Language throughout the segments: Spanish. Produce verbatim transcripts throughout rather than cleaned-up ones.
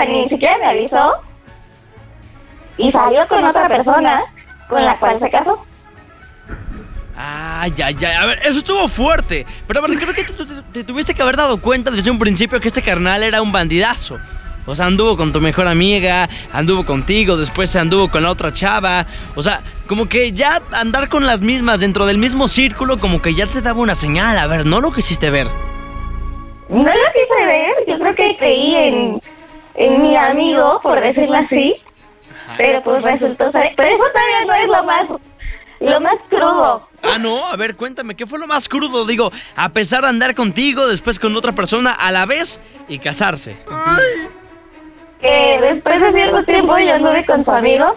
sea, ni siquiera me avisó. Y salió con otra persona con la cual se casó. Ah, ya, ya, a ver, eso estuvo fuerte. Pero a ver, creo que te, te, te tuviste que haber dado cuenta desde un principio que este carnal era un bandidazo. O sea, anduvo con tu mejor amiga, anduvo contigo, después se anduvo con la otra chava. O sea, como que ya andar con las mismas dentro del mismo círculo, como que ya te daba una señal. A ver, no lo quisiste ver. No lo quise ver, yo creo que creí en, en mi amigo, por decirlo así. Ajá. Pero pues resultó ser... Pero eso todavía no es lo más, lo más crudo. Ah, no, a ver, cuéntame, ¿qué fue lo más crudo? Digo, a pesar de andar contigo, después con otra persona a la vez y casarse. Ay. Que después de cierto tiempo yo anduve con su amigo.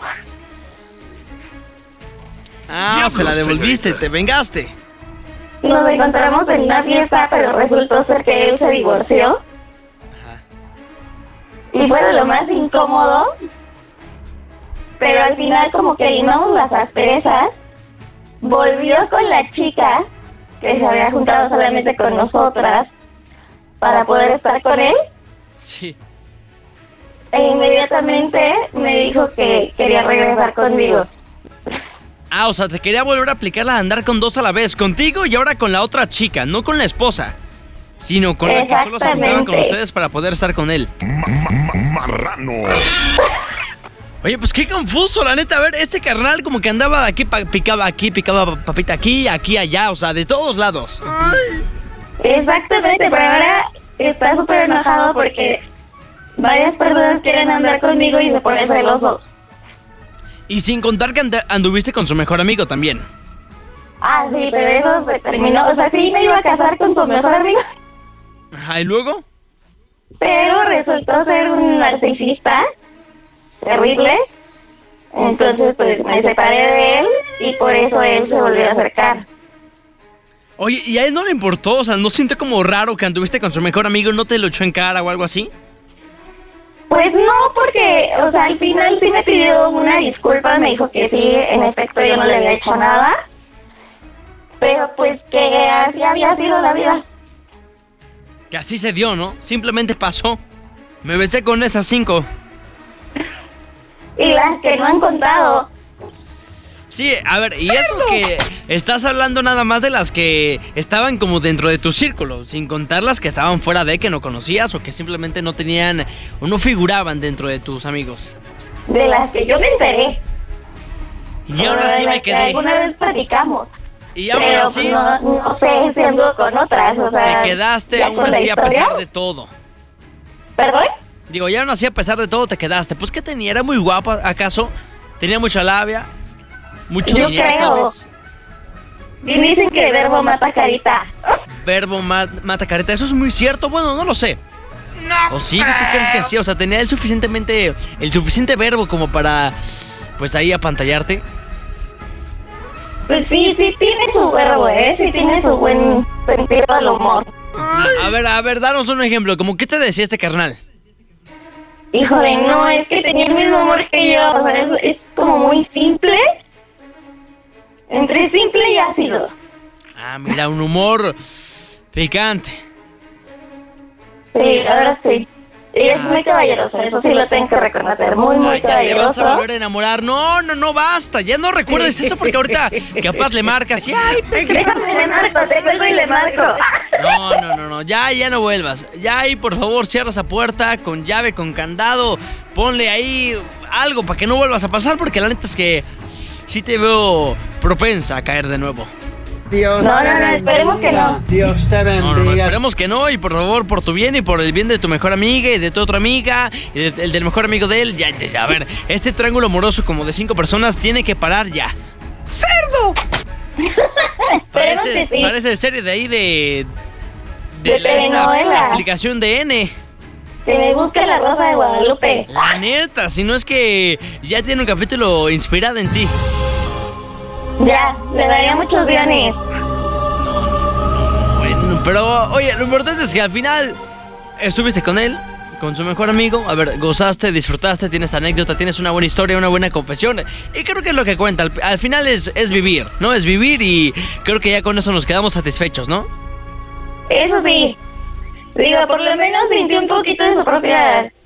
Ah, Dios, se la devolviste, te vengaste. Nos encontramos en una fiesta, pero resultó ser que él se divorció. Ajá. Y fue lo más incómodo. Pero al final como que limamos las asperezas. Volvió con la chica que se había juntado solamente con nosotras para poder estar con él. Sí. E inmediatamente me dijo que quería regresar conmigo. Ah, o sea, te quería volver a aplicar la de andar con dos a la vez, contigo y ahora con la otra chica, no con la esposa, sino con la que solo se juntaba con ustedes para poder estar con él. Marrano. Oye, pues qué confuso, la neta. A ver, este carnal como que andaba de aquí, picaba aquí, picaba papita aquí, aquí, allá, o sea, de todos lados. Ay. Exactamente, pero ahora está súper enojado porque varias personas quieren andar conmigo y se pone celoso. Y sin contar que and- anduviste con su mejor amigo también. Ah, sí, pero eso se terminó. O sea, sí me iba a casar con su mejor amigo. Ajá, ¿y luego? Pero resultó ser un narcisista terrible. Entonces, pues, me separé de él y por eso él se volvió a acercar. Oye, ¿y a él no le importó? O sea, ¿no siente como raro que anduviste con su mejor amigo y no te lo echó en cara o algo así? Pues no, porque, o sea, al final sí me pidió una disculpa, me dijo que sí, en efecto yo no le había hecho nada, pero pues que así había sido la vida. Que así se dio, ¿no? Simplemente pasó. Me besé con esas cinco. Y las que no han contado. Sí, a ver, y eso que estás hablando nada más de las que estaban como dentro de tu círculo, sin contar las que estaban fuera de, que no conocías o que simplemente no tenían o no figuraban dentro de tus amigos. De las que yo me enteré. Y aún así me quedé. Alguna vez platicamos. Y aún pero así no, no sé si anduvo con otras, o sea. Te quedaste aún así a pesar de todo. ¿Perdón? Digo, ya aún así a pesar de todo te quedaste. Pues ¿qué tenía? ¿Era muy guapo acaso? ¿Tenía mucha labia? ¿Mucho Yo dinero creo. tal vez? Y dicen que verbo mata carita. Verbo ma- mata careta, eso es muy cierto. Bueno, no lo sé. No. ¿O sí? ¿Tú crees que sí? O sea, tenía el suficientemente el suficiente verbo como para pues ahí apantallarte. Pues sí, sí tiene su verbo, ¿eh? Sí tiene su buen sentido del humor. A, a ver, a ver, danos un ejemplo. ¿Cómo qué te decía este carnal? Híjole, no, es que tenía el mismo humor que yo. O sea, es, es como muy simple. Entre simple y ácido. Ah, mira, un humor picante. Sí, ahora sí. Y es muy caballeroso, eso sí lo tengo que reconocer. Muy, muy Ay, ya te vas caballeroso. a volver a enamorar. No, no, no, basta. Ya no recuerdes eso porque ahorita capaz le marcas y ay, Déjame, le marco, te cuelgo y le marco. No, no, no, no, ya, ya no vuelvas. Ya ahí, por favor, cierra esa puerta con llave, con candado. Ponle ahí algo para que no vuelvas a pasar porque la neta es que sí te veo propensa a caer de nuevo. Dios No, te no, no, bendiga. esperemos que no. Dios te bendiga. No, no, no, esperemos que no. Y por favor, por tu bien y por el bien de tu mejor amiga y de tu otra amiga y de- el del mejor amigo de él. Ya, ya, a ver, este triángulo amoroso como de cinco personas tiene que parar ya. ¡Cerdo! Esperemos Parece, que sí. parece serie de ahí de... De, De la, esta telenovela. aplicación de N. Que me busque la Rosa de Guadalupe. La neta, si no es que ya tiene un capítulo inspirado en ti. Ya, le daría muchos guiones. Bueno, pero oye, lo importante es que al final estuviste con él, con su mejor amigo. A ver, gozaste, disfrutaste, tienes anécdota, tienes una buena historia, una buena confesión. Y creo que es lo que cuenta. Al, al final es, es vivir, ¿no? Es vivir y creo que ya con eso nos quedamos satisfechos, ¿no? Eso sí. Digo, por lo menos sintió un poquito de su propia